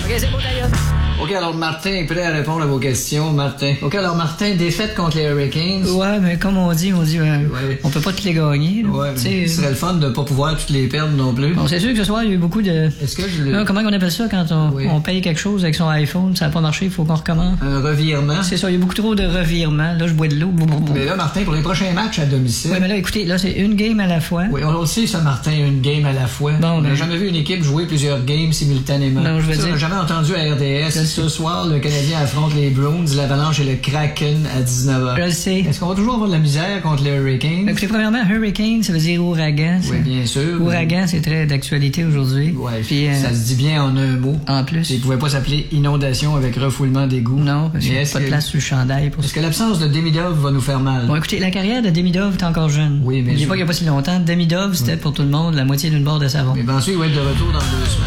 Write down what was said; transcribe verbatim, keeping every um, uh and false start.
OK, c'est bon, d'ailleurs. OK, alors Martin est prêt à répondre à vos questions, Martin. OK, alors Martin, défaite contre les Hurricanes. Ouais, mais comme on dit, on dit, euh, ouais. on peut pas toutes les gagner. Là. Ouais, mais ce serait le fun de pas pouvoir toutes les perdre non plus. Bon, c'est sûr que ce soir, il y a eu beaucoup de... Est-ce que je le... Là, comment on appelle ça quand on, oui. on paye quelque chose avec son iPhone, ça n'a pas marché, il faut qu'on recommence? Un revirement. C'est ça, il y a beaucoup trop de revirements. Là, je bois de l'eau. Mais là, Martin, pour les prochains matchs à domicile... Oui, mais là, écoutez, là, c'est une game à la fois. Oui, on le sait, ça, Martin, une game à la fois. Bon, on n'a ben... jamais vu une équipe jouer plusieurs games simultanément. Non, je veux ça, dire... on n'a jamais entendu à R D S. Ce soir, le Canadien affronte les Bruins, l'Avalanche et le Kraken à dix-neuf heures. Je le sais. Est-ce qu'on va toujours avoir de la misère contre les Hurricanes? Écoutez, premièrement, Hurricane, ça veut dire ouragan. Ça. Oui, bien sûr. Ouragan, c'est très d'actualité aujourd'hui. Oui, puis euh, ça se dit bien en un mot. En plus. Il pouvait pas s'appeler inondation avec refoulement d'égouts. Non, parce qu'il n'y a pas de que... place sur le chandail pour ça. Est-ce que l'absence de Demidov va nous faire mal? Bon, écoutez, la carrière de Demidov est encore jeune. Oui, mais... Il n'y a pas, il y a pas si longtemps. Demidov, c'était oui. pour tout le monde la moitié d'une barre de savon. Mais bien sûr, il va être de retour dans deux semaines.